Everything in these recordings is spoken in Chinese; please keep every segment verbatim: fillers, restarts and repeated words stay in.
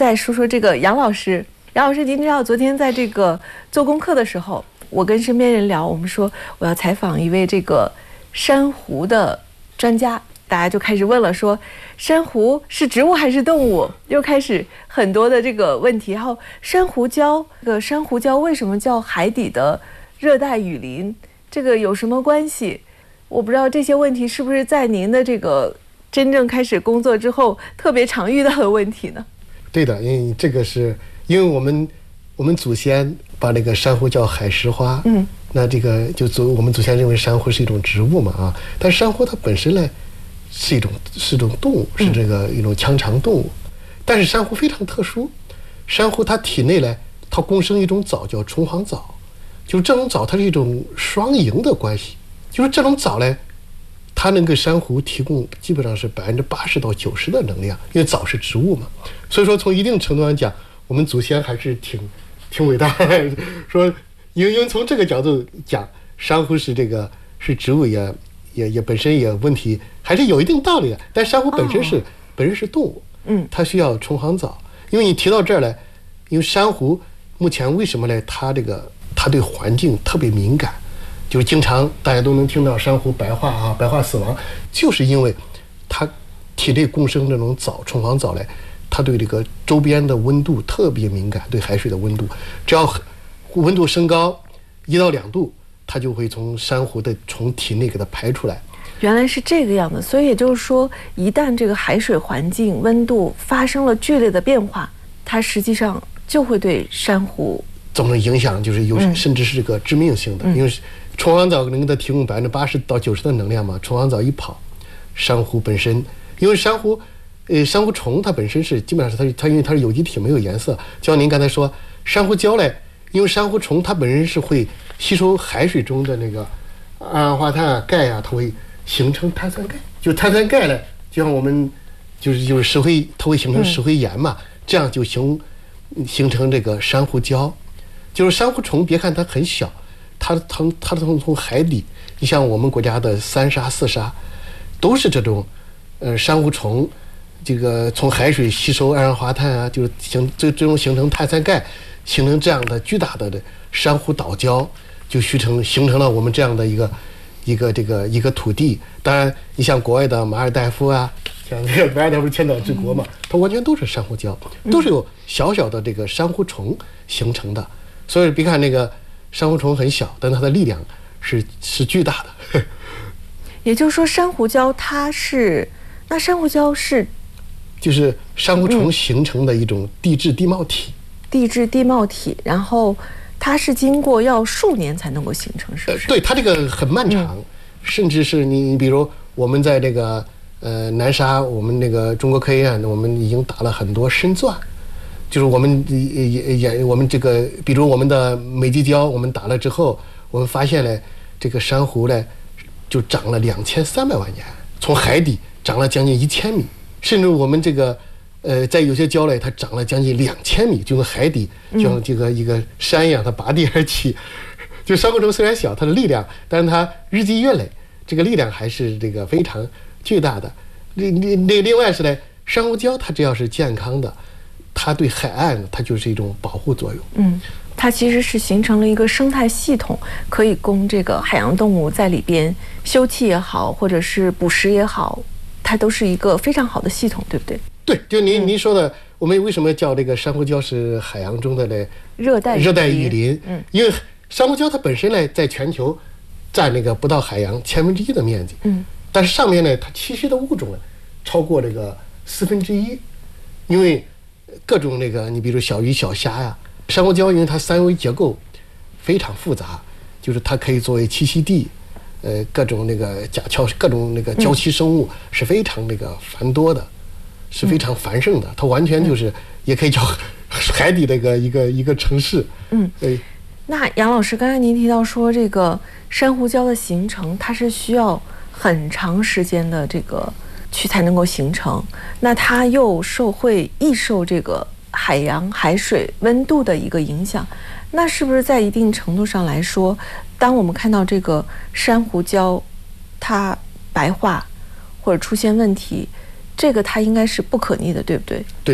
再说说这个杨老师。杨老师，您知道昨天在这个做功课的时候，我跟身边人聊，我们说我要采访一位这个珊瑚的专家，大家就开始问了，说珊瑚是植物还是动物？又开始很多的这个问题。然后珊瑚礁，这个珊瑚礁为什么叫海底的热带雨林？这个有什么关系？我不知道这些问题是不是在您的这个真正开始工作之后特别常遇到的问题呢？ 对的，因为这个是因为我们我们祖先把那个珊瑚叫海石花，嗯，那这个就祖我们祖先认为珊瑚是一种植物嘛啊，但珊瑚它本身呢是一种是一种动物，是这个一种腔肠动物，但是珊瑚非常特殊，珊瑚它体内呢它共生一种藻叫虫黄藻，就是这种藻它是一种双赢的关系，就是这种藻呢。它能给珊瑚提供基本上是百分之八十到九十的能量，因为藻是植物嘛，所以说从一定程度上讲，我们祖先还是挺挺伟大的。说因为因为从这个角度讲，珊瑚是这个是植物也也也本身也问题还是有一定道理的。但珊瑚本身是、哦、本身是动物，嗯，它需要虫黄藻。因为你提到这儿来，因为珊瑚目前为什么呢？它这个它对环境特别敏感。就是经常大家都能听到珊瑚白化啊，白化死亡，就是因为它体内共生这种藻虫黄藻嘞，它对这个周边的温度特别敏感，对海水的温度，只要温度升高一到两度，它就会从珊瑚的从体内给它排出来。 原来是这个样子，所以也就是说，一旦这个海水环境温度发生了剧烈的变化，它实际上就会对珊瑚造成影响，就是有、嗯、甚至是这个致命性的，嗯、因为。虫黄藻能给它提供百分之八十到九十的能量嘛？虫黄藻一跑，珊瑚本身，因为珊瑚，呃，珊瑚虫它本身是基本上是它它因为它是有机体，没有颜色。就像您刚才说，珊瑚礁嘞，因为珊瑚虫它本身是会吸收海水中的那个二氧化碳啊、钙啊，它会形成碳酸钙。就碳酸钙嘞，就像我们就是就是石灰，它会形成石灰岩嘛，嗯、这样就形形成这个珊瑚礁。就是珊瑚虫，别看它很小。它从它从从海底，你像我们国家的三沙、四沙，都是这种，呃，珊瑚虫，这个从海水吸收二氧化碳啊，就是形最最终形成碳酸钙，形成这样的巨大的珊瑚岛礁，就形成形成了我们这样的一个一个这个一个土地。当然，你像国外的马尔代夫啊，像这个马尔代夫千岛之国嘛，它完全都是珊瑚礁，都是由小小的这个珊瑚虫形成的。所以别看那个。珊瑚虫很小，但它的力量是是巨大的。 也就是说，珊瑚礁它是，那珊瑚礁是， 就是珊瑚虫形成的一种地质地貌体。 嗯、地质地貌体，然后它是经过要数年才能够形成，是不是？ 呃、对，它这个很漫长，嗯、甚至是你比如我们在这个呃南沙，我们那个中国科学院，我们已经打了很多深钻。就是我们也也也我们这个，比如我们的美济礁，我们打了之后，我们发现呢，这个珊瑚呢，就长了两千三百万年，从海底长了将近一千米，甚至我们这个，呃，在有些礁类它长了将近两千米，就跟海底就像这个一个山一样，它拔地而起。就珊瑚虫虽然小，它的力量，但是它日积月累，这个力量还是这个非常巨大的。另另另另外是呢，珊瑚礁它只要是健康的。它对海岸，它就是一种保护作用。 嗯，它其实是形成了一个生态系统，可以供这个海洋动物在里边休憩也好，或者是捕食也好，它都是一个非常好的系统，对不对？ 对，就您、嗯、您说的，我们为什么叫这个珊瑚礁是海洋中的呢？ 热带热带雨林。嗯，因为珊瑚礁它本身呢，在全球占那个不到海洋千分之一的面积。嗯，但是上面呢，它栖息的物种呢，超过这个四分之一，因为。各种那个，你比如小鱼小虾呀，珊瑚礁因为它三维结构非常复杂，就是它可以作为栖息地，呃，各种那个甲壳、各种那个礁栖生物是非常那个繁多的，是非常繁盛的。它完全就是也可以叫海底的一个一个一个城市。嗯，对。 那杨老师，刚才您提到说这个珊瑚礁的形成，它是需要很长时间的这个。去才能够形成，那它又受会易受这个海洋海水温度的一个影响，那是不是在一定程度上来说，当我们看到这个珊瑚礁它白化或者出现问题，这个它应该是不可逆的，对不对？ 对对对，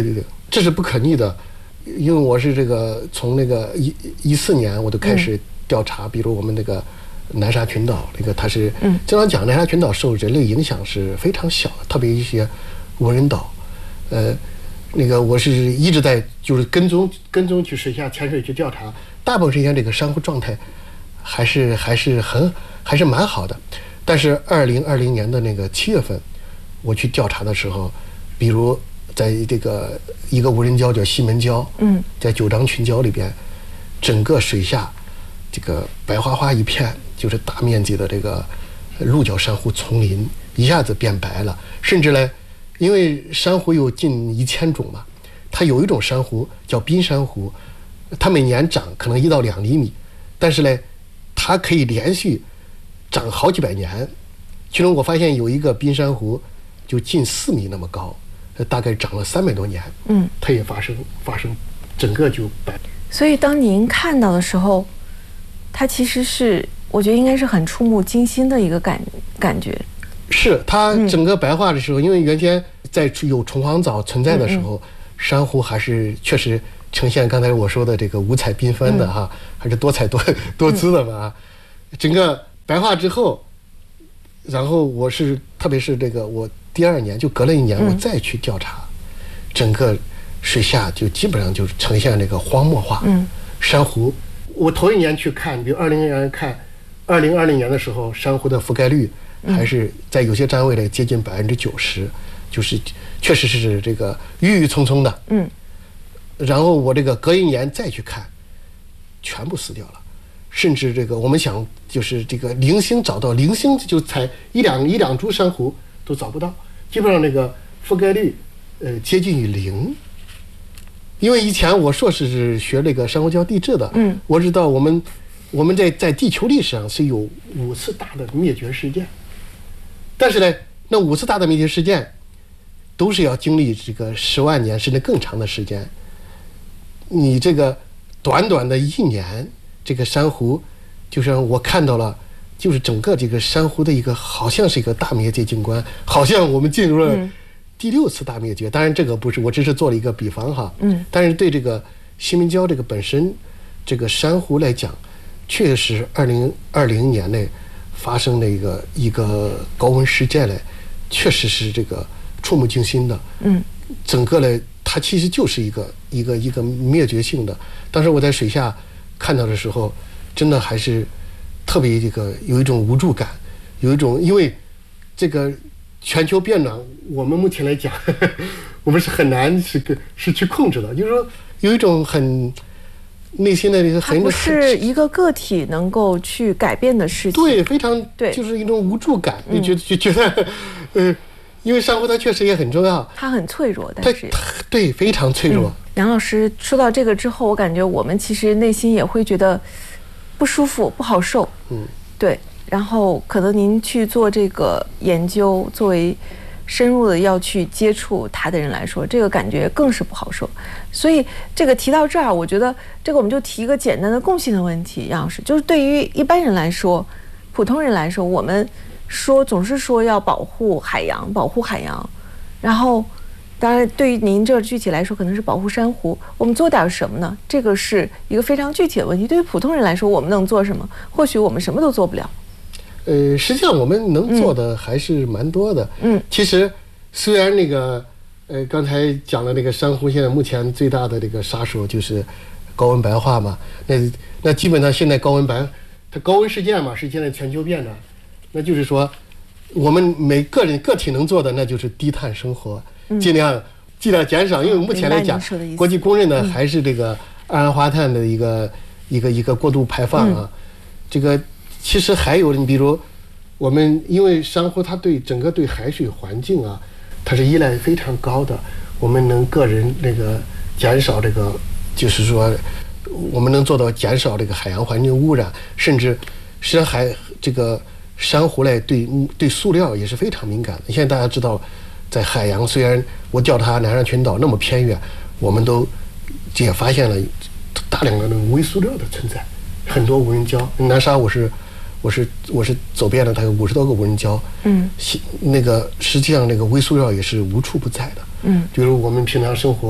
这是不可逆的，因为我是这个从那个一一四年我都开始调查，嗯、比如我们那个南沙群岛，那个它是，嗯，经常讲南沙群岛受人类影响是非常小的，特别一些无人岛，呃，那个我是一直在就是跟踪跟踪去水下潜水去调查，大部分时间这个珊瑚状态还是还是很还是蛮好的，但是二零二零年的那个七月份，我去调查的时候，比如在这个一个无人礁叫西门礁，嗯，在九张群礁里边，整个水下这个白花花一片，就是大面积的这个鹿角珊瑚丛林一下子变白了，甚至呢，因为珊瑚有近一千种嘛，它有一种珊瑚叫冰珊瑚，它每年长可能一到两厘米，但是呢，它可以连续长好几百年。其中我发现有一个冰珊瑚就近四米那么高，大概长了三百多年，嗯，它也发生发生整个就白。 所以当您看到的时候，它其实是我觉得应该是很触目惊心的一个感感觉。 是它整个白化的时候，嗯、因为原先在有虫黄藻存在的时候，嗯嗯珊瑚还是确实呈现刚才我说的这个五彩缤纷的哈，嗯、还是多彩多多姿的嘛。嗯、整个白化之后，然后我是特别是这个我第二年就隔了一年，我再去调查，嗯、整个水下就基本上就呈现这个荒漠化。嗯，珊瑚，我头一年去看，比如二零年看，二零二零年的时候，珊瑚的覆盖率还是在有些站位的接近百分之九十，就是确实是这个郁郁葱葱的。嗯，然后我这个隔一年再去看，全部死掉了，甚至这个我们想就是这个零星找到零星就才一两一两株珊瑚都找不到，基本上那个覆盖率呃接近于零。因为以前我硕士是学这个珊瑚礁地质的，嗯，我知道我们我们在在地球历史上是有五次大的灭绝事件，但是呢，那五次大的灭绝事件都是要经历这个十万年甚至更长的时间。你这个短短的一年，这个珊瑚，就是我看到了，就是整个这个珊瑚的一个好像是一个大灭绝景观，好像我们进入了第六次大灭绝。当然这个不是，我只是做了一个比方哈。嗯。但是对这个西门礁这个本身这个珊瑚来讲，确实二零二零年内发生的一个一个高温事件嘞，确实是这个触目惊心的。嗯。整个嘞，它其实就是一个一个一个灭绝性的。当时我在水下看到的时候，真的还是特别这个有一种无助感，有一种因为这个全球变暖，我们目前来讲，呵呵我们是很难是个是去控制的，就是说有一种很内心的一个很不是一个个体能够去改变的事情。 对，非常对，就是一种无助感，就觉得就觉得，呃。因为珊瑚它确实也很重要， 它很脆弱，但是它对非常脆弱。嗯、 杨老师说到这个之后，我感觉我们其实内心也会觉得不舒服、不好受。嗯，对。然后可能您去做这个研究，作为深入的要去接触它的人来说，这个感觉更是不好受。所以这个提到这儿，我觉得这个我们就提一个简单的共性的问题，杨老师，就是对于一般人来说，普通人来说，我们。说总是说要保护海洋，保护海洋，然后，当然对于您这具体来说，可能是保护珊瑚。我们做点什么呢？这个是一个非常具体的问题。对于普通人来说，我们能做什么？或许我们什么都做不了。 呃，实际上我们能做的还是蛮多的。嗯，其实虽然那个，呃，刚才讲了那个珊瑚，现在目前最大的这个杀手就是高温白化嘛。那那基本上现在高温白，它高温事件嘛，是现在全球变暖。那就是说，我们每个人个体能做的，那就是低碳生活，嗯、尽量尽量减少。因为目前来讲，国际公认的还是这个二氧化碳的一个、嗯、一个一个过度排放啊。嗯、这个其实还有，你比如我们因为珊瑚它对整个对海水环境啊，它是依赖非常高的。我们能个人那个减少这个，就是说我们能做到减少这个海洋环境污染，甚至实际上还这个。珊瑚类对对塑料也是非常敏感的。现在大家知道，在海洋虽然我调查南沙群岛那么偏远，我们都也发现了大量的那个微塑料的存在，很多无人礁。南沙我是我是我是走遍了它有五十多个无人礁，嗯，那个实际上那个微塑料也是无处不在的，嗯，比如我们平常生活，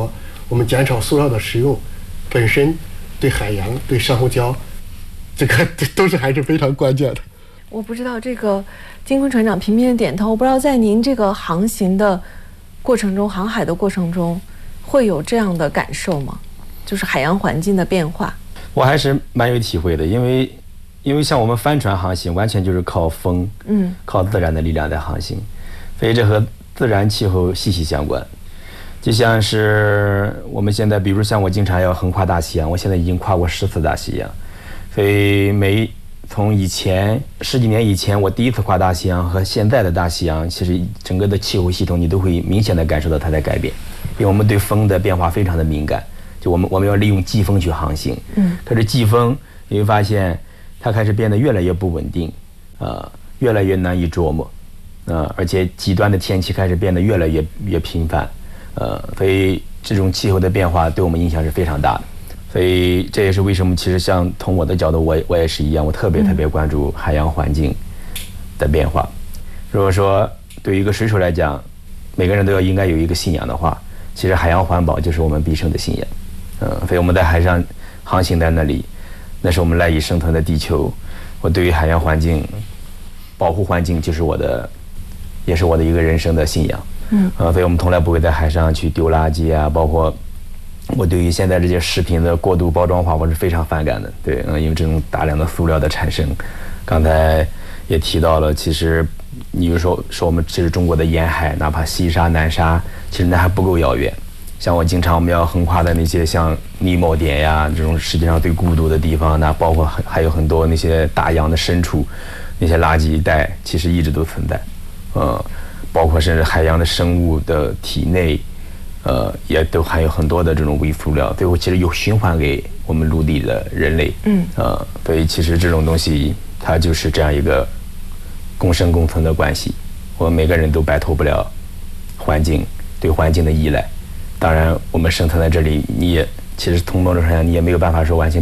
我们减少塑料的使用，本身对海洋、对珊瑚礁，这个都是还是非常关键的。 我不知道这个金坤船长频频的点头，我不知道在您这个航行的过程中、航海的过程中，会有这样的感受吗？就是海洋环境的变化。 我还是蛮有体会的，因为因为像我们帆船航行，完全就是靠风，嗯，靠自然的力量在航行，所以这和自然气候息息相关。就像是我们现在，比如像我经常要横跨大西洋，我现在已经跨过十次大西洋，所以每从以前十几年以前我第一次跨大西洋和现在的大西洋，其实整个的气候系统你都会明显的感受到它在改变，因为我们对风的变化非常的敏感，就我们我们要利用季风去航行，嗯，可是季风你会发现它开始变得越来越不稳定，呃，越来越难以琢磨，呃，而且极端的天气开始变得越来越越频繁，呃，所以这种气候的变化对我们影响是非常大的。所以这也是为什么，其实像从我的角度，我我也是一样，我特别特别关注海洋环境的变化。如果说对于一个水手来讲，每个人都要应该有一个信仰的话，其实海洋环保就是我们毕生的信仰。嗯，所以我们在海上航行在那里，那是我们赖以生存的地球。我对于海洋环境保护环境，就是我的，也是我的一个人生的信仰。嗯，呃，所以我们从来不会在海上去丢垃圾啊，包括。我对于现在这些食品的过度包装化，我是非常反感的。对，嗯，因为这种大量的塑料的产生，刚才也提到了，其实你比如说说我们其实中国的沿海，哪怕西沙、南沙，其实那还不够遥远。像我经常我们要横跨的那些像尼莫点呀，这种世界上最孤独的地方，那包括还还有很多那些大洋的深处，那些垃圾带其实一直都存在。呃，包括甚至海洋的生物的体内。呃，也都含有很多的这种微塑料，最后其实又循环给我们陆地的人类。嗯，呃，所以其实这种东西它就是这样一个共生共存的关系。我们每个人都摆脱不了环境对环境的依赖。当然，我们生存在这里，你也其实从某种程度上你也没有办法说完全